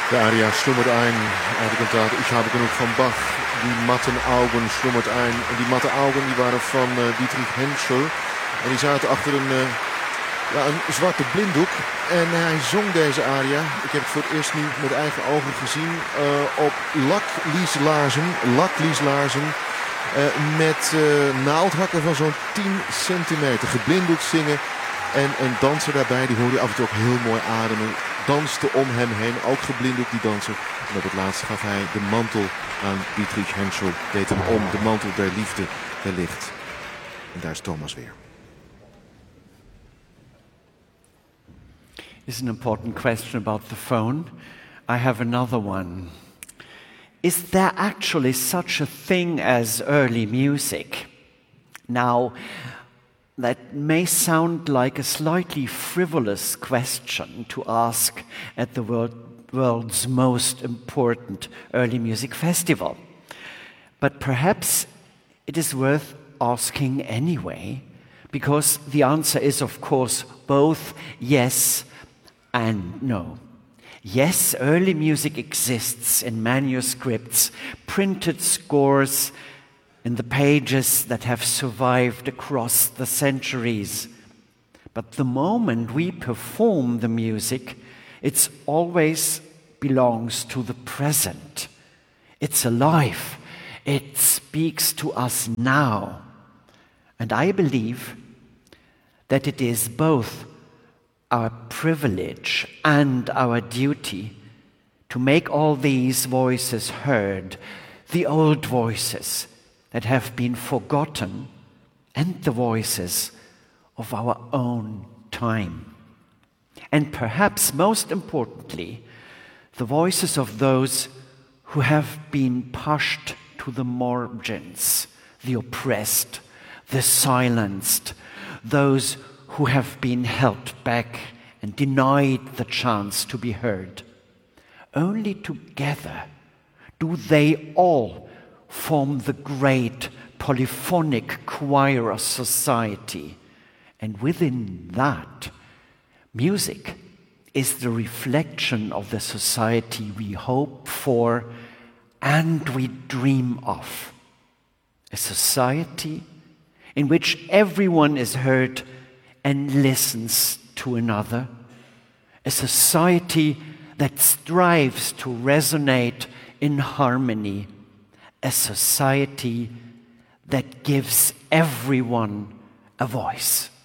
De aria schlummert ein, die Kantate Ich habe genug von Bach. Die matten Augen schlummert ein. En die matte Augen die waren van Dietrich Henschel. En die zaten achter een zwarte blinddoek. En hij zong deze aria. Ik heb het voor het eerst nu met eigen ogen gezien. Op laklieslaarzen. Met naaldhakken van zo'n 10 centimeter. Geblinddoekt zingen. En een danser daarbij, die hoorde je af en toe ook heel mooi ademen. Danste om hem heen, ook geblinddoekt die danser. En op het laatst gaf hij de mantel aan Dietrich Henschel. Deed hem om, de mantel der liefde, wellicht. En daar is Thomas weer. This is an important question about the phone. I have another one. Is there actually such a thing as early music? Now, that may sound like a slightly frivolous question to ask at the world's most important early music festival. But perhaps it is worth asking anyway, because the answer is, of course, both yes and no. Yes, early music exists in manuscripts, printed scores, in the pages that have survived across the centuries. But the moment we perform the music, it always belongs to the present. It's alive. It speaks to us now. And I believe that it is both our privilege and our duty to make all these voices heard, the old voices that have been forgotten, and the voices of our own time. And perhaps most importantly, the voices of those who have been pushed to the margins, the oppressed, the silenced, those who have been held back and denied the chance to be heard. Only together do they all form the great polyphonic choir of society. And within that, music is the reflection of the society we hope for and we dream of. A society in which everyone is heard and listens to another. A society that strives to resonate in harmony. A society that gives everyone a voice.